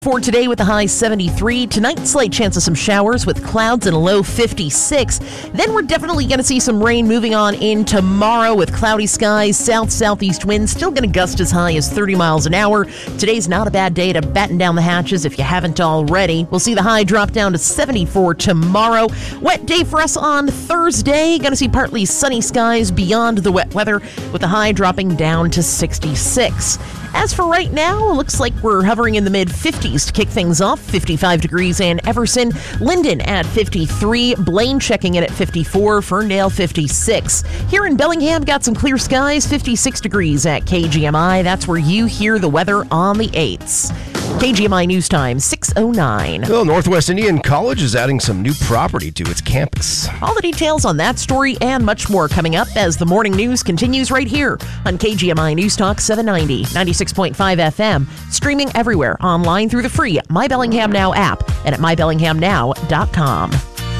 For today with a high 73, tonight slight chance of some showers with clouds and a low 56. Then we're definitely going to see some rain moving on in tomorrow with cloudy skies, south-southeast winds still going to gust as high as 30 miles an hour. Today's not a bad day to batten down the hatches if you haven't already. We'll see the high drop down to 74 tomorrow. Wet day for us on Thursday. Going to see partly sunny skies beyond the wet weather with the high dropping down to 66. As for right now, it looks like we're hovering in the mid-50s to kick things off. 55 degrees in Everson, Linden at 53, Blaine checking in at 54, Ferndale 56. Here in Bellingham, got some clear skies, 56 degrees at KGMI. That's where you hear the weather on the 8s. KGMI News Time, 6:09. Well, Northwest Indian College is adding some new property to its campus. All the details on that story and much more coming up as the morning news continues right here on KGMI News Talk 790, 96.5 FM, streaming everywhere online through the free My Bellingham Now app and at mybellinghamnow.com.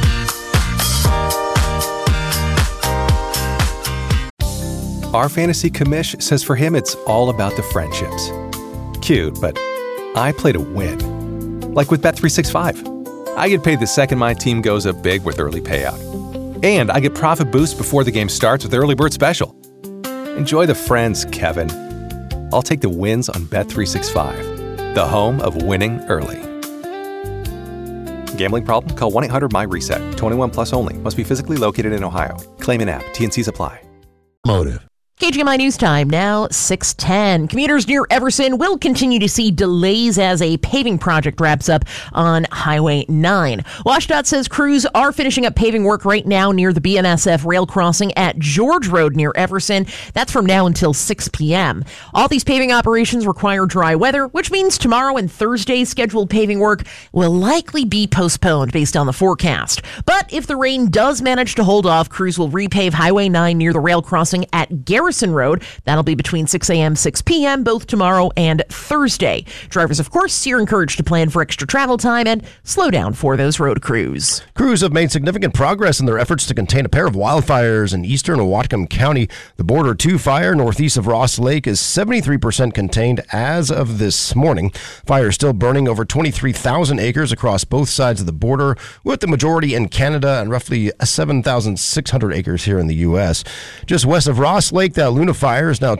Our fantasy commish says for him it's all about the friendships. Cute, but I play to win. Like with Bet365. I get paid the second my team goes up big with early payout. And I get profit boost before the game starts with Early Bird Special. Enjoy the friends, Kevin. I'll take the wins on Bet365, the home of winning early. Gambling problem? Call 1-800-MY-RESET. 21 plus only. Must be physically located in Ohio. Claim an app. T&Cs apply. Motive. KGMI News Time, now 6:10. Commuters near Everson will continue to see delays as a paving project wraps up on Highway 9. WashDOT says crews are finishing up paving work right now near the BNSF rail crossing at George Road near Everson. That's from now until 6 p.m. All these paving operations require dry weather, which means tomorrow and Thursday's scheduled paving work will likely be postponed based on the forecast. But if the rain does manage to hold off, crews will repave Highway 9 near the rail crossing at Garrison Road. That'll be between 6 a.m. 6 p.m. both tomorrow and Thursday. Drivers, of course, you're encouraged to plan for extra travel time and slow down for those road crews. Crews have made significant progress in their efforts to contain a pair of wildfires in eastern Whatcom County. The Border 2 fire northeast of Ross Lake is 73% contained as of this morning. Fire is still burning over 23,000 acres across both sides of the border, with the majority in Canada and roughly 7,600 acres here in the U.S. Just west of Ross Lake, the Luna fire is now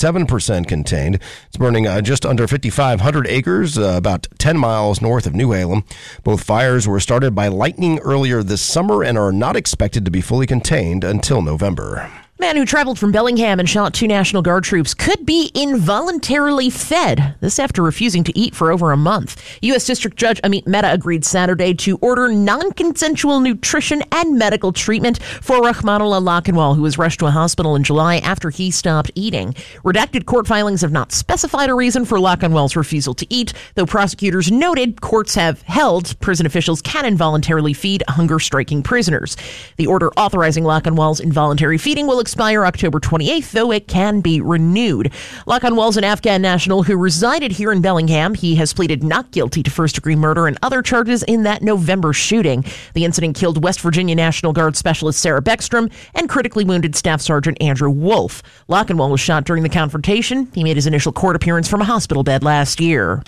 27% contained. It's burning just under 5,500 acres, about 10 miles north of New Halem. Both fires were started by lightning earlier this summer and are not expected to be fully contained until November. Man who traveled from Bellingham and shot 2 National Guard troops could be involuntarily fed. This after refusing to eat for over a month. U.S. District Judge Amit Mehta agreed Saturday to order non-consensual nutrition and medical treatment for Rahmanullah Lakhanwal, who was rushed to a hospital in July after he stopped eating. Redacted court filings have not specified a reason for Lakhanwal's refusal to eat, though prosecutors noted courts have held prison officials can involuntarily feed hunger-striking prisoners. The order authorizing Lakhanwal's involuntary feeding will expire October 28th, though it can be renewed. Lakhanwal's an Afghan national who resided here in Bellingham. He has pleaded not guilty to first-degree murder and other charges in that November shooting. The incident killed West Virginia National Guard Specialist Sarah Beckstrom and critically wounded Staff Sergeant Andrew Wolf. Lakhanwal was shot during the confrontation. He made his initial court appearance from a hospital bed last year.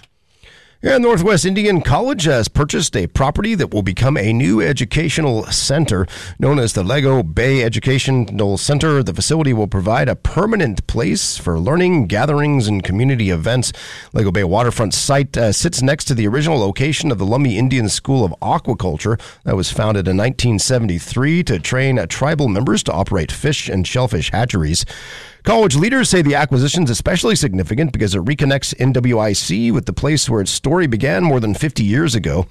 And Northwest Indian College has purchased a property that will become a new educational center known as the Lego Bay Educational Center. The facility will provide a permanent place for learning, gatherings, and community events. Lego Bay waterfront site sits next to the original location of the Lummi Indian School of Aquaculture that was founded in 1973 to train tribal members to operate fish and shellfish hatcheries. College leaders say the acquisition is especially significant because it reconnects NWIC with the place where its story began more than 50 years ago.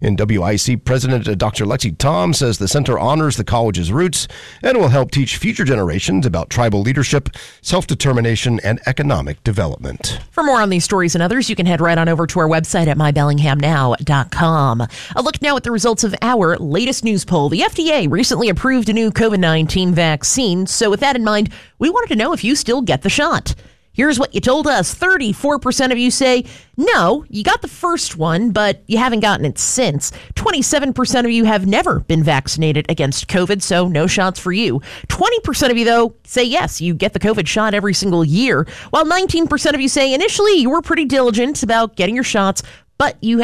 NWIC President Dr. Lexi Tom says the center honors the college's roots and will help teach future generations about tribal leadership, self-determination, and economic development. For more on these stories and others, you can head right on over to our website at mybellinghamnow.com. A look now at the results of our latest news poll. The FDA recently approved a new COVID-19 vaccine, so with that in mind, we wanted to know if you still get the shot. Here's what you told us. 34% of you say, no, you got the first one, but you haven't gotten it since. 27% of you have never been vaccinated against COVID, so no shots for you. 20% of you, though, say yes, you get the COVID shot every single year, while 19% of you say initially you were pretty diligent about getting your shots, but you